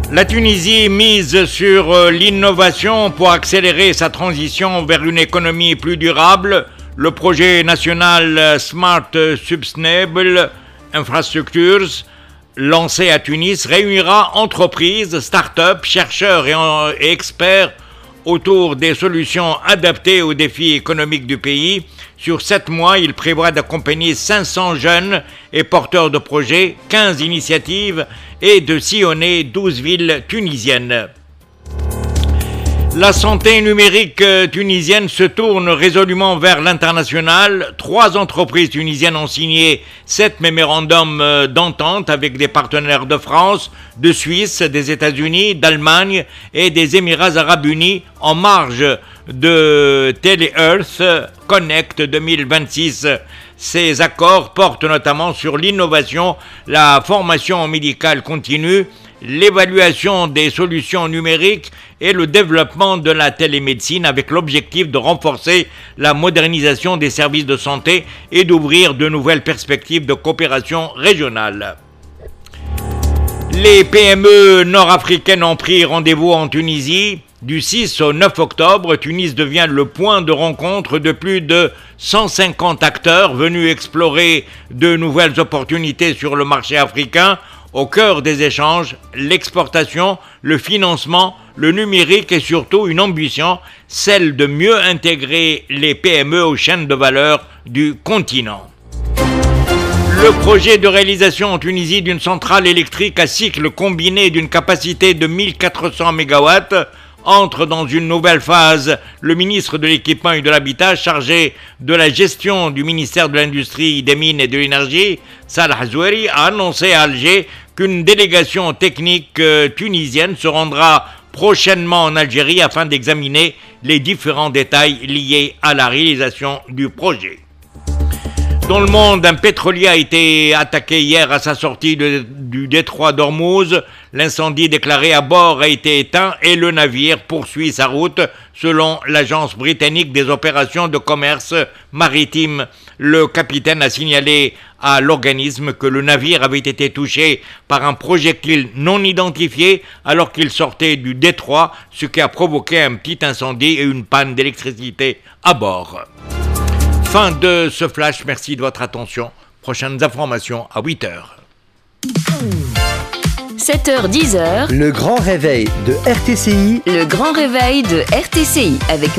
La Tunisie mise sur l'innovation pour accélérer sa transition vers une économie plus durable. Le projet national Smart Sustainable Infrastructures, lancé à Tunis, réunira entreprises, start-up, chercheurs et experts autour des solutions adaptées aux défis économiques du pays. Sur 7 mois, il prévoit d'accompagner 500 jeunes et porteurs de projets, 15 initiatives et de sillonner 12 villes tunisiennes. La santé numérique tunisienne se tourne résolument vers l'international. 3 entreprises tunisiennes ont signé 7 mémorandums d'entente avec des partenaires de France, de Suisse, des États-Unis, d'Allemagne et des Émirats arabes unis en marge de Telehealth Connect 2026. Ces accords portent notamment sur l'innovation, la formation médicale continue, l'évaluation des solutions numériques et le développement de la télémédecine avec l'objectif de renforcer la modernisation des services de santé et d'ouvrir de nouvelles perspectives de coopération régionale. Les PME nord-africaines ont pris rendez-vous en Tunisie. Du 6 au 9 octobre, Tunis devient le point de rencontre de plus de 150 acteurs venus explorer de nouvelles opportunités sur le marché africain. Au cœur des échanges, l'exportation, le financement, le numérique et surtout une ambition, celle de mieux intégrer les PME aux chaînes de valeur du continent. Le projet de réalisation en Tunisie d'une centrale électrique à cycle combiné d'une capacité de 1400 MW entre dans une nouvelle phase. Le ministre de l'Équipement et de l'Habitat, chargé de la gestion du ministère de l'Industrie, des Mines et de l'Énergie, Salah Zoueri, a annoncé à Alger qu'une délégation technique tunisienne se rendra prochainement en Algérie afin d'examiner les différents détails liés à la réalisation du projet. Dans le monde, un pétrolier a été attaqué hier à sa sortie du détroit d'Ormuz. L'incendie déclaré à bord a été éteint et le navire poursuit sa route selon l'agence britannique des opérations de commerce maritime. Le capitaine a signalé à l'organisme que le navire avait été touché par un projectile non identifié alors qu'il sortait du détroit, ce qui a provoqué un petit incendie et une panne d'électricité à bord. Fin de ce flash, merci de votre attention. Prochaines informations à 8h. 7h, 10h. Le grand réveil de RTCI. Le grand réveil de RTCI avec